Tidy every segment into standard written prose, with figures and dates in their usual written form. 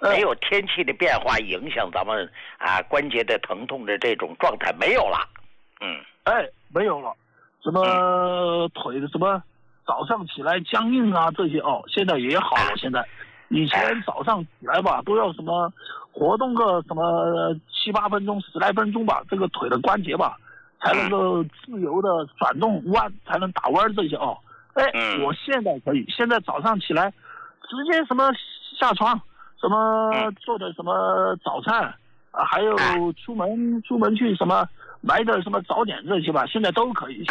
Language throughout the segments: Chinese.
没有天气的变化影响咱们关节的疼痛的这种状态没有了。 没有了，什么腿的什么早上起来僵硬啊这些现在也好了。现在以前早上起来吧都要什么活动个什么7、8分钟10来分钟吧，这个腿的关节吧才能够自由的转动弯，才能打弯这些我现在可以，现在早上起来直接什么下床，什么做的什么早餐还有出门去什么买点什么早点这些吧，现在都可以。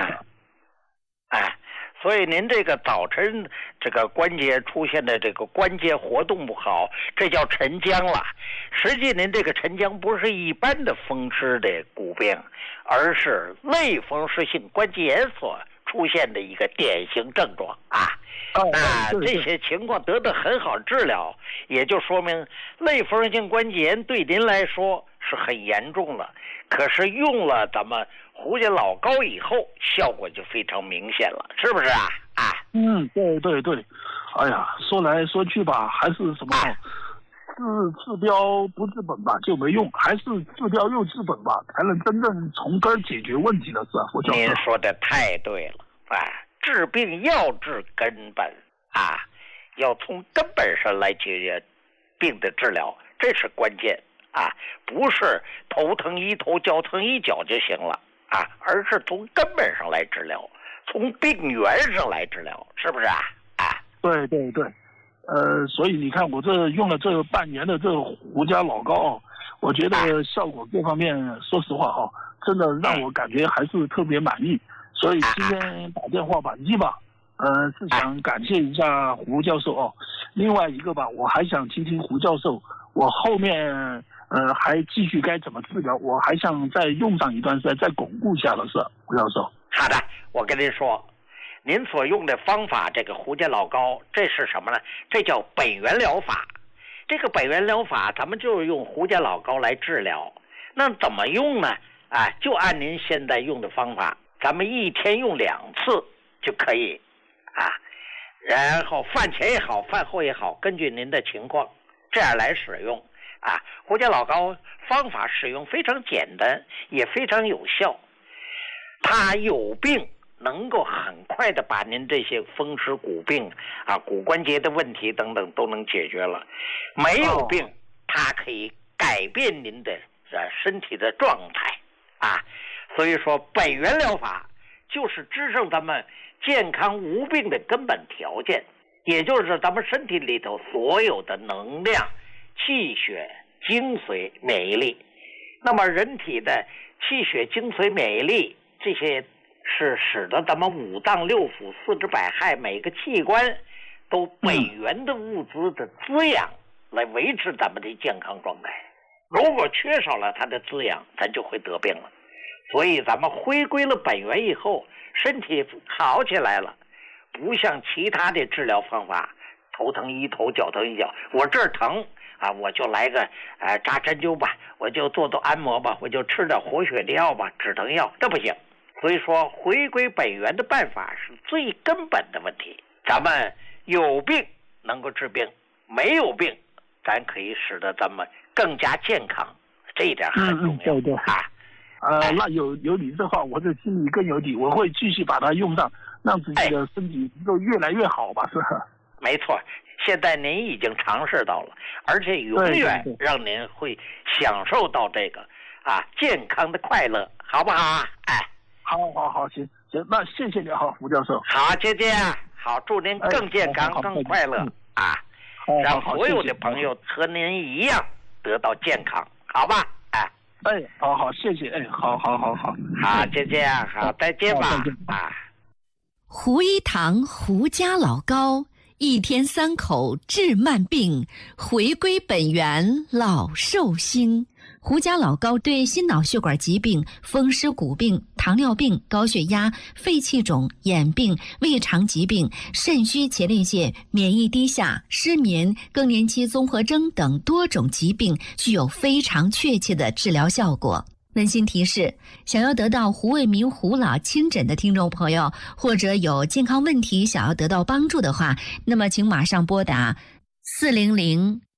所以您这个早晨这个关节出现的这个关节活动不好，这叫沉僵了。实际您这个沉僵不是一般的风湿的骨病，而是类风湿性关节炎所出现的一个典型症状这些情况得到很好治疗，也就说明类风湿性关节炎对您来说是很严重了。可是用了咱们胡家老膏以后，效果就非常明显了，是不是对。哎呀，说来说去吧，还是什么治标不治本吧，就没用，还是治标又治本吧，才能真正从根解决问题的是胡教授。 您说的太对了治病要治根本要从根本上来解决病的治疗，这是关键不是头疼医头脚疼医脚就行了而是从根本上来治疗，从病源上来治疗，是不是对。所以你看我这用了这半年的这胡家老膏我觉得效果各方面说实话真的让我感觉还是特别满意。所以今天打电话吧是想感谢一下胡教授另外一个吧，我还想听听胡教授我后面还继续该怎么治疗，我还想再用上一段时间再巩固一下了，是胡教授。 好的，我跟您说，您所用的方法这个胡家老膏，这是什么呢？这叫本源疗法。这个本源疗法咱们就是用胡家老膏来治疗。那怎么用呢？就按您现在用的方法，咱们一天用2次就可以然后饭前也好饭后也好，根据您的情况这样来使用胡家老膏方法使用非常简单，也非常有效。它有病能够很快的把您这些风湿骨病骨关节的问题等等都能解决了。没有病它可以改变您的身体的状态所以说本源疗法就是支撑咱们健康无病的根本条件，也就是咱们身体里头所有的能量、气血、精髓、免疫力。那么人体的气血、精髓、免疫力这些是使得咱们五脏六腑、四肢百骸每个器官都本源的物资的滋养，来维持咱们的健康状态。如果缺少了它的滋养，咱就会得病了。所以咱们回归了本源以后，身体好起来了，不像其他的治疗方法，头疼医头，脚疼医脚，我这儿疼我就来个扎针灸吧，我就做按摩吧，我就吃点活血的药吧，止疼药，这不行。所以说回归本源的办法是最根本的问题。咱们有病能够治病，没有病咱可以使得咱们更加健康，这一点很重要对那有你这话，我这心里更有底，我会继续把它用上，让自己的身体都越来越好吧，是吧？ 没错，现在您已经尝试到了，而且永远让您会享受到这个健康的快乐，好不好好，行，那谢谢你胡教授。 好，姐姐，好，祝您更健康、更快乐让所有的朋友和您一样得到健康，好吧？ 好，谢谢，好， 姐姐，好，再见吧。 胡一堂胡家老膏，1天3口治慢病，回归本源老寿星。胡家老膏对心脑血管疾病、风湿骨病、糖尿病、高血压、肺气肿、眼病、胃肠疾病、肾虚前列腺、免疫低下、失眠、更年期综合征等多种疾病具有非常确切的治疗效果。温馨提示：想要得到胡卫民胡老亲诊的听众朋友，或者有健康问题想要得到帮助的话，那么请马上拨打400